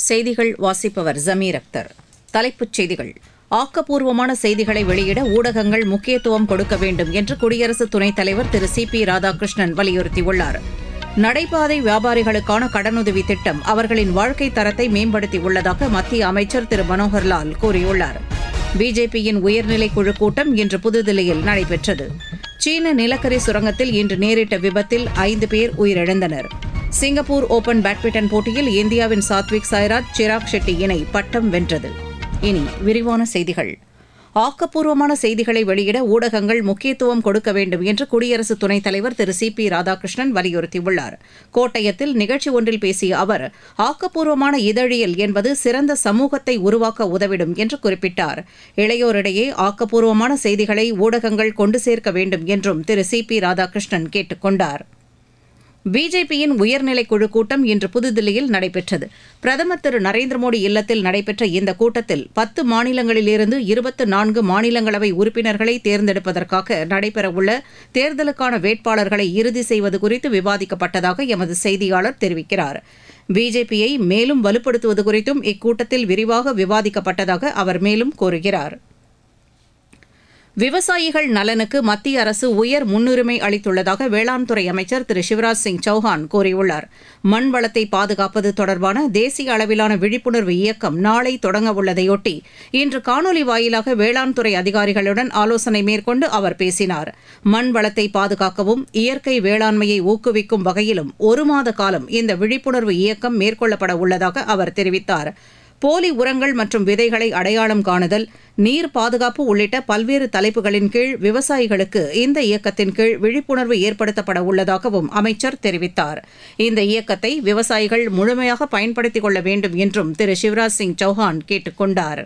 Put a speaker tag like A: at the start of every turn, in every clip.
A: செய்திகள் வாசிப்பவர் ஜமீர் அக்தர். தலைப்புச் செய்திகள். ஆக்கப்பூர்வமான செய்திகளை வெளியிட ஊடகங்கள் முக்கியத்துவம் கொடுக்க வேண்டும் என்று குடியரசு துணைத் தலைவர் திரு சி பி ராதாகிருஷ்ணன் வலியுறுத்தியுள்ளார். நடைபாதை வியாபாரிகளுக்கான கடனுதவி திட்டம் அவர்களின் வாழ்க்கை தரத்தை மேம்படுத்தியுள்ளதாக மத்திய அமைச்சர் திரு மனோகர்லால் கூறியுள்ளார். பிஜேபியின் உயர்நிலைக் குழு கூட்டம் இன்று புதுதில்லியில் நடைபெற்றது. சீன நிலக்கரி சுரங்கத்தில் இன்று நேரிட்ட விபத்தில் 5 பேர் உயிரிழந்தனர். சிங்கப்பூர் ஓபன் பேட்மிண்டன் போட்டியில் இந்தியாவின் சாத்விக் சாய்ராஜ் சிராக் ஷெட்டி இணை பட்டம் வென்றது. இனி விரிவான செய்திகள். ஆக்கப்பூர்வமான செய்திகளை வெளியிட ஊடகங்கள் முக்கியத்துவம் கொடுக்க வேண்டும் என்று குடியரசு துணைத் தலைவர் திரு சி பி ராதாகிருஷ்ணன் வலியுறுத்தியுள்ளார். கோட்டயத்தில் நிகழ்ச்சி ஒன்றில் பேசிய அவர், ஆக்கப்பூர்வமான இதழியல் என்பது சிறந்த சமூகத்தை உருவாக்க உதவிடும் என்று குறிப்பிட்டார். இளையோரிடையே ஆக்கப்பூர்வமான செய்திகளை ஊடகங்கள் கொண்டு சேர்க்க வேண்டும் என்றும் திரு சி பி ராதாகிருஷ்ணன் கேட்டுக் கொண்டார். பிஜேபியின் உயர்நிலைக் குழு கூட்டம் இன்று புதுதில்லியில் நடைபெற்றது. பிரதமர் திரு நரேந்திர மோடி இல்லத்தில் நடைபெற்ற இந்த கூட்டத்தில் 10 மாநிலங்களிலிருந்து 24 மாநிலங்களவை உறுப்பினர்களை தேர்ந்தெடுப்பதற்காக நடைபெறவுள்ள தேர்தலுக்கான வேட்பாளர்களை இறுதி செய்வது குறித்து விவாதிக்கப்பட்டதாக எமது செய்தியாளர் தெரிவிக்கிறார். பிஜேபியை மேலும் வலுப்படுத்துவது குறித்தும் இக்கூட்டத்தில் விரிவாக விவாதிக்கப்பட்டதாக அவர் மேலும் கூறுகிறார். விவசாயிகள் நலனுக்கு மத்திய அரசு உயர் முன்னுரிமை அளித்துள்ளதாக வேளாண் துறை அமைச்சர் திரு சிவராஜ் சிங் சௌஹான் கூறியுள்ளார். மண் வளத்தை பாதுகாப்பது தொடர்பான தேசிய அளவிலான விழிப்புணர்வு இயக்கம் நாளை தொடங்கவுள்ளதையொட்டி இன்று காணொலி வாயிலாக வேளாண் துறை அதிகாரிகளுடன் ஆலோசனை மேற்கொண்டு அவர் பேசினார். மண் வளத்தை பாதுகாக்கவும் இயற்கை வேளாண்மையை ஊக்குவிக்கும் வகையிலும் 1 மாத காலம் இந்த விழிப்புணர்வு இயக்கம் மேற்கொள்ளப்பட உள்ளதாக அவர் தெரிவித்தார். போலி உரங்கள் மற்றும் விதைகளை அடையாளம் காணுதல், நீர் பாதுகாப்பு உள்ளிட்ட பல்வேறு தலைப்புகளின் கீழ் விவசாயிகளுக்கு இந்த இயக்கத்தின் கீழ் விழிப்புணர்வு ஏற்படுத்தப்பட உள்ளதாகவும் அமைச்சர் தெரிவித்தார். இந்த இயக்கத்தை விவசாயிகள் முழுமையாக பயன்படுத்திக் கொள்ள வேண்டும் என்றும் திரு சிவராஜ் சிங் சௌஹான் கேட்டுக் கொண்டார்.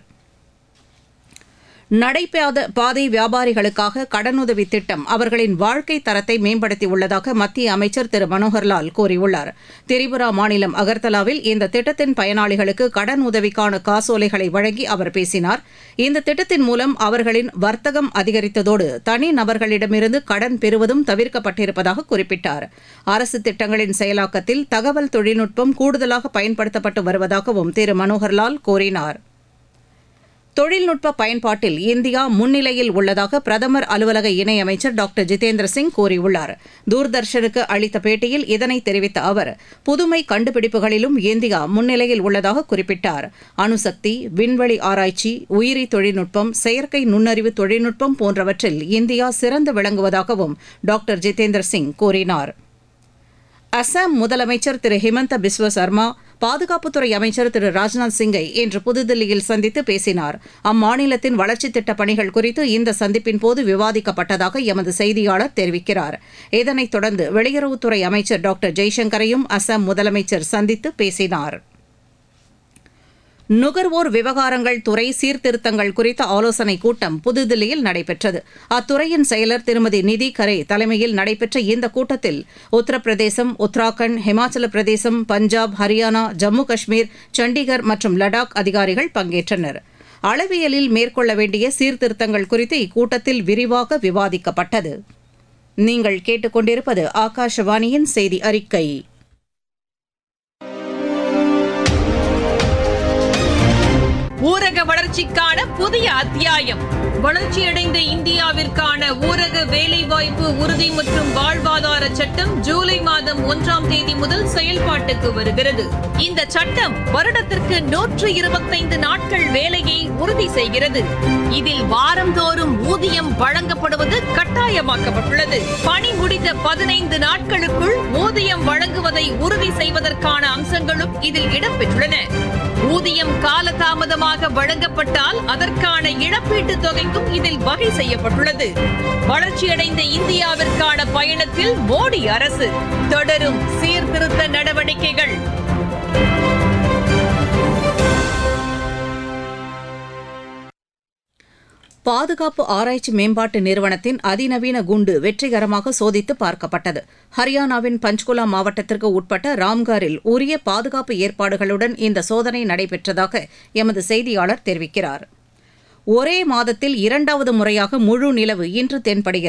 A: நடைபாதை வியாபாரிகளுக்காக கடனுதவி திட்டம் அவர்களின் வாழ்க்கை தரத்தை மேம்படுத்தியுள்ளதாக மத்திய அமைச்சர் திரு மனோகர்லால் கூறியுள்ளார். திரிபுரா மாநிலம் அகர்தலாவில் இந்த திட்டத்தின் பயனாளிகளுக்கு கடன் உதவிக்கான காசோலைகளை வழங்கி அவர் பேசினார். இந்த திட்டத்தின் மூலம் அவர்களின் வர்த்தகம் அதிகரித்ததோடு தனிநபர்களிடமிருந்து கடன் பெறுவதும் தவிர்க்கப்பட்டிருப்பதாக குறிப்பிட்டார். அரசு திட்டங்களின் செயலாக்கத்தில் தகவல் தொழில்நுட்பம் கூடுதலாக பயன்படுத்தப்பட்டு வருவதாகவும் திரு மனோகர்லால் கூறினார். தொழில்நுட்ப பயன்பாட்டில் இந்தியா முன்னிலையில் உள்ளதாக பிரதமர் அலுவலக இணையமைச்சர் டாக்டர் ஜிதேந்திர சிங் கூறியுள்ளார். தூர்தர்ஷனுக்கு அளித்த பேட்டியில் இதனை தெரிவித்த அவர், புதுமை கண்டுபிடிப்புகளிலும் இந்தியா முன்னிலையில் உள்ளதாக குறிப்பிட்டார். அணுசக்தி, விண்வெளி ஆராய்ச்சி, உயிரி தொழில்நுட்பம், செயற்கை நுண்ணறிவு தொழில்நுட்பம் போன்றவற்றில் இந்தியா சிறந்து விளங்குவதாகவும் டாக்டர் ஜிதேந்திர சிங் கூறினார். அசாம் முதலமைச்சர் திரு ஹிமந்த பிஸ்வ சர்மா பாதுகாப்புத்துறை அமைச்சர் திரு ராஜ்நாத் சிங்கை இன்று புதுதில்லியில் சந்தித்து பேசினார். அம்மாநிலத்தின் வளர்ச்சித் திட்டப் பணிகள் குறித்து இந்த சந்திப்பின் போது விவாதிக்கப்பட்டதாக எமது செய்தியாளர் தெரிவிக்கிறார். இதனைத் தொடர்ந்து வெளியுறவுத்துறை அமைச்சர் டாக்டர் ஜெய்சங்கரையும் அசாம் முதலமைச்சர் சந்தித்து பேசினார். நுகர்வோர் விவகாரங்கள் துறை சீர்திருத்தங்கள் குறித்த ஆலோசனைக் கூட்டம் புதுதில்லியில் நடைபெற்றது. அத்துறையின் செயலர் திருமதி நிதி கரே தலைமையில் நடைபெற்ற இந்த கூட்டத்தில் உத்தரப்பிரதேசம், உத்தராகண்ட், ஹிமாச்சல பிரதேசம், பஞ்சாப், ஹரியானா, ஜம்மு காஷ்மீர், சண்டிகர் மற்றும் லடாக் அதிகாரிகள் பங்கேற்றனர். அளவியலில் மேற்கொள்ள வேண்டிய சீர்திருத்தங்கள் குறித்து இக்கூட்டத்தில் விரிவாக விவாதிக்கப்பட்டது. நீங்கள் கேட்டுக்கொண்டிருப்பது ஆகாஷவாணியின் செய்தி அறிக்கை.
B: ஊரக வளர்ச்சிக்கான புதிய அத்தியாயம். வளர்ச்சியடைந்த இந்தியாவிற்கான ஊரக வேலைவாய்ப்பு உறுதி மற்றும் வாழ்வாதார சட்டம் ஜூலை மாதம் 1ஆம் தேதி முதல் செயல்பாட்டுக்கு வருகிறது. இந்த சட்டம் வருடத்திற்கு 125 நாட்கள் வேலையை உறுதி செய்கிறது. இதில் வாரந்தோறும் ஊதியம் வழங்கப்படுவது கட்டாயமாக்கப்பட்டுள்ளது. பணி முடிந்த 15 நாட்களுக்குள் ஊதியம் வழங்குவதை உறுதி செய்வதற்கான அம்சங்களும் இதில் இடம்பெற்றுள்ளன. ஊதியம் காலதாமதமாக வழங்கப்பட்டால் அதற்கான இழப்பீட்டுத் தொகைக்கும் இதில் வகை செய்யப்பட்டுள்ளது. வளர்ச்சியடைந்த இந்தியாவிற்கான பயணத்தில் மோடி அரசு தொடரும் சீர்திருத்த நடவடிக்கைகள்.
A: பாதுகாப்பு ஆராய்ச்சி மேம்பாட்டு நிறுவனத்தின் அதிநவீன குண்டு வெற்றிகரமாக சோதித்து பார்க்கப்பட்டது. ஹரியானாவின் பஞ்ச்குலா மாவட்டத்திற்கு உட்பட்ட ராம்காரில் உரிய பாதுகாப்பு ஏற்பாடுகளுடன் இந்த சோதனை நடைபெற்றதாக எமது செய்தியாளர் தெரிவிக்கிறார். ஒரே மாதத்தில் 2வது முறையாக முழு நிலவு இன்று தென்படுகிறது.